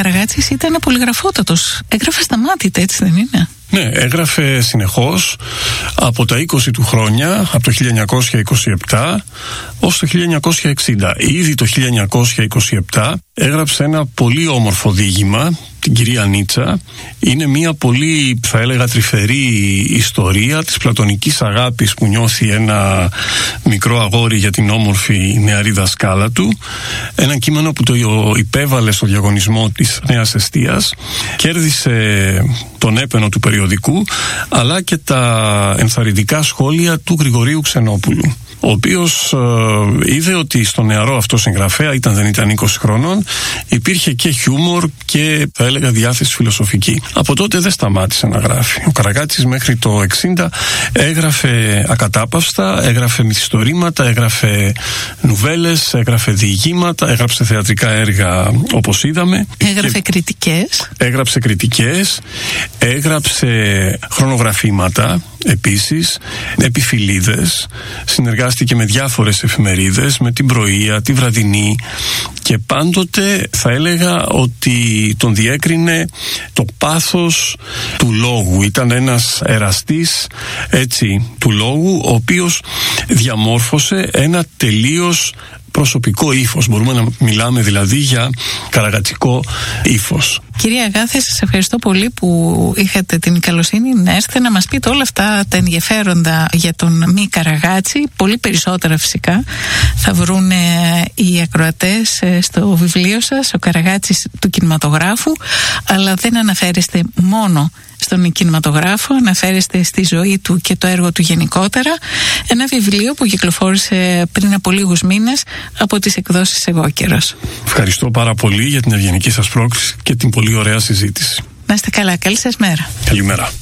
Καραγάτσης ήταν πολυγραφότατος. Έγραφε σταμάτητα, έτσι δεν είναι? Ναι, έγραφε συνεχώς από τα 20 του χρόνια, από το 1927 ως το 1960. Ήδη το 1927 έγραψε ένα πολύ όμορφο διήγημα, την κυρία Νίτσα. Είναι μια πολύ, θα έλεγα, τρυφερή ιστορία της πλατωνικής αγάπης που νιώθει ένα μικρό αγόρι για την όμορφη νεαρή δασκάλα του. Ένα κείμενο που το υπέβαλε στο διαγωνισμό της Νέας Εστίας, κέρδισε τον έπαινο του περιοδικού, αλλά και τα ενθαρρυντικά σχόλια του Γρηγορίου Ξενόπουλου, ο οποίος είδε ότι στο νεαρό αυτό συγγραφέα, δεν ήταν 20 χρονών, υπήρχε και χιούμορ και, θα έλεγα, διάθεση φιλοσοφική. Από τότε δεν σταμάτησε να γράφει. Ο Καραγάτσης μέχρι το 60 έγραφε ακατάπαυστα, έγραφε μυθιστορήματα, έγραφε νουβέλες, έγραφε διηγήματα, έγραψε θεατρικά έργα, όπως είδαμε. Έγραψε κριτικές, έγραψε χρονογραφήματα επίσης, επιφυλίδες, συνεργάστηκε με διάφορες εφημερίδες, με την Πρωία, τη Βραδινή, και πάντοτε θα έλεγα ότι τον διέκρινε το πάθος του λόγου. Ήταν ένας εραστής, έτσι, του λόγου, ο οποίος διαμόρφωσε ένα τελείως προσωπικό ύφος. Μπορούμε να μιλάμε δηλαδή για καραγατσικό ύφος. Κυρία Αγάθε, σας ευχαριστώ πολύ που είχατε την καλοσύνη να έρθετε να μας πείτε όλα αυτά τα ενδιαφέροντα για τον Μη Καραγάτση. Πολύ περισσότερα φυσικά θα βρουν οι ακροατές στο βιβλίο σας, ο Καραγάτσης του κινηματογράφου, αλλά δεν αναφέρεστε μόνο στον κινηματογράφο, αναφέρεστε στη ζωή του και το έργο του γενικότερα. Ένα βιβλίο που κυκλοφόρησε πριν από λίγους μήνες από τις εκδόσεις Εγώκερος. Ευχαριστώ πάρα πολύ για την ευγενική σας πρόκληση και την πολύ ωραία συζήτηση. Να είστε καλά, καλή σας μέρα. Καλημέρα.